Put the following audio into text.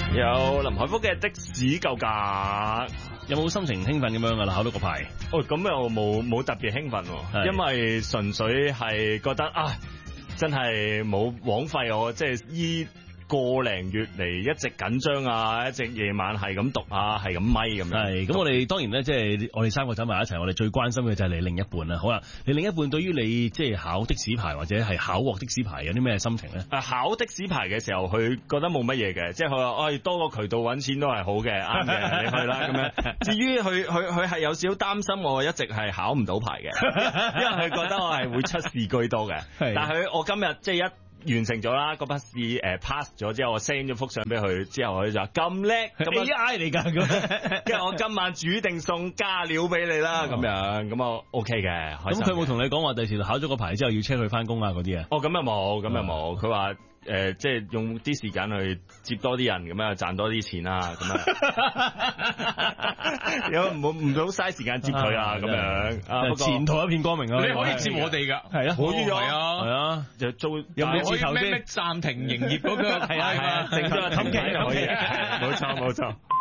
有林海峰嘅的士夠格， 有冇心情興奮咁樣噶啦？考到個牌， 咁又冇特別興奮，因為純粹係覺得啊，真係冇枉費我即係個零月嚟一直緊張啊，一直夜晚係咁讀啊，係咁咪咁樣。係咁，我哋當然咧，即係我哋三個走埋一齊，我哋最關心嘅就係你另一半啦。好啦，你另一半對於你即係考的士牌或者係考獲的士牌有啲咩心情咧？考的士牌嘅時候，佢覺得冇乜嘢嘅，即係佢話，多個渠道揾錢都係好嘅，啱嘅，你去啦咁樣。至於佢係有少少擔心我一直係考唔到牌嘅，因為佢覺得我係會出事居多嘅。但係我今日即係完成咗啦，嗰筆試pass 咗之後，我 send 咗幅相俾佢，之後佢就話咁叻，咁 AI 嚟㗎，咁跟住我今晚煮定餸加料俾你啦，咁樣咁我 OK 嘅。咁佢冇同你講話第時考咗個牌之後要車佢翻工啊嗰啲啊？咁又冇，咁又冇。佢話即係用啲時間去接多啲人，咁樣賺多啲錢啊，咁樣有唔好嘥時間接佢啊，咁樣前途一片光明啊！ 你可以接我哋㗎，係啊，可以係啊，就做有冇可以咩暫停營業嗰個係啊， 整咗個氹期就可以，冇錯。